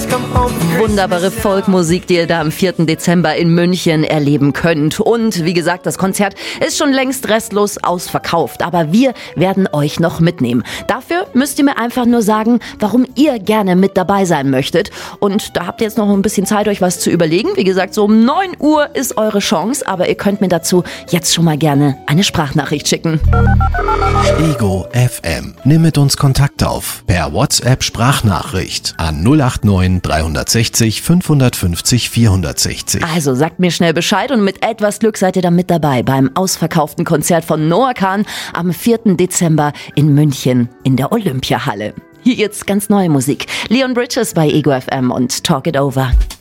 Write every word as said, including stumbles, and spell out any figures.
Wunderbare Folkmusik, die ihr da am vierten Dezember in München erleben könnt. Und wie gesagt, das Konzert ist schon längst restlos ausverkauft. Aber wir werden euch noch mitnehmen. Dafür müsst ihr mir einfach nur sagen, warum ihr gerne mit dabei sein möchtet. Und da habt ihr jetzt noch ein bisschen Zeit, euch was zu überlegen. Wie gesagt, so um neun Uhr ist eure Chance. Aber ihr könnt mir dazu jetzt schon mal gerne eine Sprachnachricht schicken. Ego F M. Nimm mit uns Kontakt auf per WhatsApp-Sprachnachricht an null acht neun drei sechs null fünf fünf null vier sechs null. Also sagt mir schnell Bescheid und mit etwas Glück seid ihr dann mit dabei beim ausverkauften Konzert von Noah Kahan am vierten Dezember in München in der Olympiahalle. Hier jetzt ganz neue Musik. Leon Bridges bei Ego F M und Talk It Over.